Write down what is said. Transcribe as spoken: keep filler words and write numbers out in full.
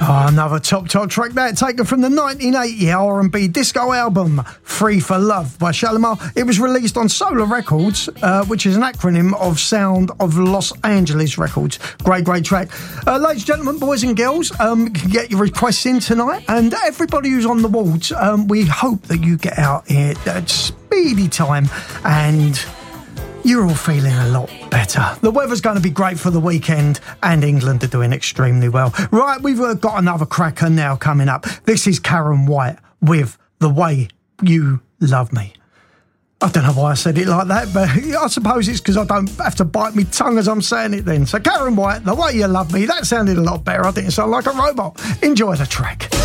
Oh, another top, top track there, taken from the nineteen eighty R and B disco album Free for Love by Shalimar. It was released on Solar Records, uh, which is an acronym of Sound of Los Angeles Records. Great, great track. Uh, ladies and gentlemen, boys and girls, um, you can get your requests in tonight. And everybody who's on the wards, um, we hope that you get out here at speedy time and you're all feeling a lot better. The weather's going to be great for the weekend and England are doing extremely well. Right, we've uh, got another cracker now coming up. This is Karen White with The Way You Love Me. I don't know why I said it like that, but I suppose it's because I don't have to bite my tongue as I'm saying it then. So Karen White, The Way You Love Me, that sounded a lot better. I didn't sound like a robot. Enjoy the track.